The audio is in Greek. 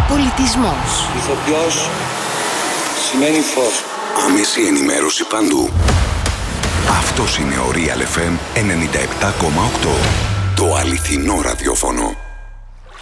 Πολιτισμός. Ηθοποιός σημαίνει φως. Άμεση ενημέρωση παντού. Αυτός είναι ο Real FM 97,8. Το αληθινό ραδιόφωνο.